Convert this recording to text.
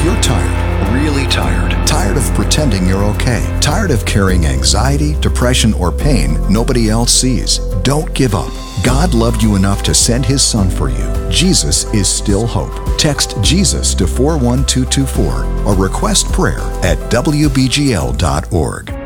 you're tired, really tired, tired of pretending you're okay, tired of carrying anxiety, depression, or pain nobody else sees, don't give up. God loved you enough to send His Son for you. Jesus is still hope. Text Jesus to 41224 or request prayer at WBGL.org.